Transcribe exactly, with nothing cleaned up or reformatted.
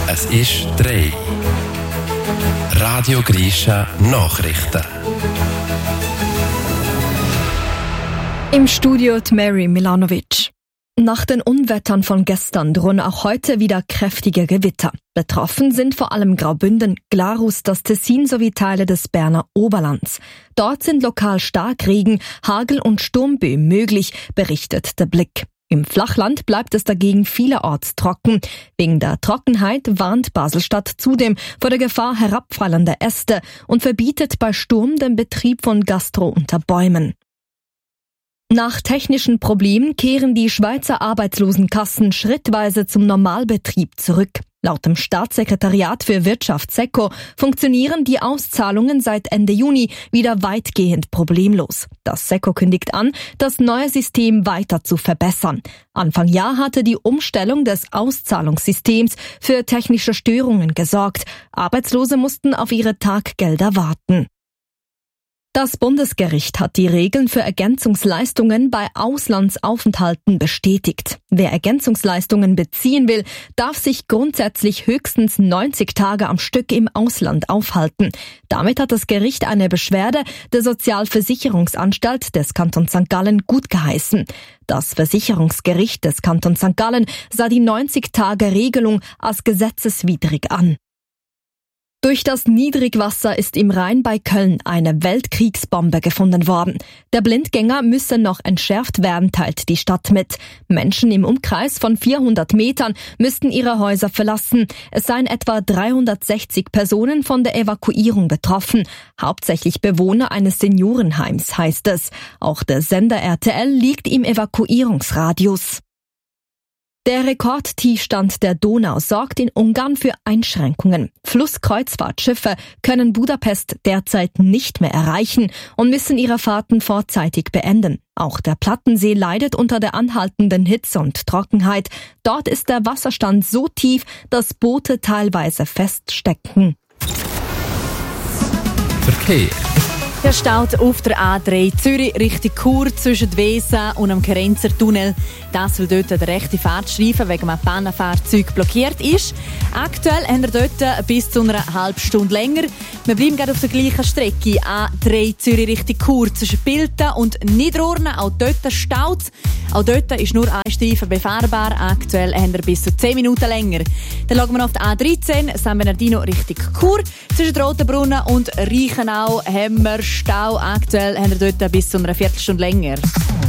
Es ist drei. Radio Grisha Nachrichten. Im Studio die Mary Milanovic. Nach den Unwettern von gestern drohen auch heute wieder kräftige Gewitter. Betroffen sind vor allem Graubünden, Glarus, das Tessin sowie Teile des Berner Oberlands. Dort sind lokal Starkregen, Hagel und Sturmböen möglich, berichtet der Blick. Im Flachland bleibt es dagegen vielerorts trocken. Wegen der Trockenheit warnt Basel-Stadt zudem vor der Gefahr herabfallender Äste und verbietet bei Sturm den Betrieb von Gastro unter Bäumen. Nach technischen Problemen kehren die Schweizer Arbeitslosenkassen schrittweise zum Normalbetrieb zurück. Laut dem Staatssekretariat für Wirtschaft SECO funktionieren die Auszahlungen seit Ende Juni wieder weitgehend problemlos. Das SECO kündigt an, das neue System weiter zu verbessern. Anfang Jahr hatte die Umstellung des Auszahlungssystems für technische Störungen gesorgt. Arbeitslose mussten auf ihre Taggelder warten. Das Bundesgericht hat die Regeln für Ergänzungsleistungen bei Auslandsaufenthalten bestätigt. Wer Ergänzungsleistungen beziehen will, darf sich grundsätzlich höchstens neunzig Tage am Stück im Ausland aufhalten. Damit hat das Gericht eine Beschwerde der Sozialversicherungsanstalt des Kantons Sankt Gallen gutgeheißen. Das Versicherungsgericht des Kantons Sankt Gallen sah die neunzig-Tage-Regelung als gesetzeswidrig an. Durch das Niedrigwasser ist im Rhein bei Köln eine Weltkriegsbombe gefunden worden. Der Blindgänger müsse noch entschärft werden, teilt die Stadt mit. Menschen im Umkreis von vierhundert Metern müssten ihre Häuser verlassen. Es seien etwa dreihundertsechzig Personen von der Evakuierung betroffen. Hauptsächlich Bewohner eines Seniorenheims, heißt es. Auch der Sender R T L liegt im Evakuierungsradius. Der Rekordtiefstand der Donau sorgt in Ungarn für Einschränkungen. Flusskreuzfahrtschiffe können Budapest derzeit nicht mehr erreichen und müssen ihre Fahrten vorzeitig beenden. Auch der Plattensee leidet unter der anhaltenden Hitze und Trockenheit. Dort ist der Wasserstand so tief, dass Boote teilweise feststecken. Verkehr. Der staut auf der A drei Zürich Richtung Chur zwischen Wesen und dem Kerenzer Tunnel. Das, weil dort der rechte Fahrtstreifen wegen einem Pannenfahrzeug blockiert ist. Aktuell haben wir dort bis zu einer halben Stunde länger. Wir bleiben gerade auf der gleichen Strecke. A drei Zürich Richtung Chur zwischen Bilten und Niederurnen. Auch dort staut. Auch dort ist nur ein Streifen befahrbar. Aktuell haben wir bis zu zehn Minuten länger. Dann schauen wir auf die A dreizehn San Bernardino Richtung Chur. Zwischen Rotenbrunnen und Reichenau haben wir Stau. Aktuell haben wir dort bis zu einer Viertelstunde länger.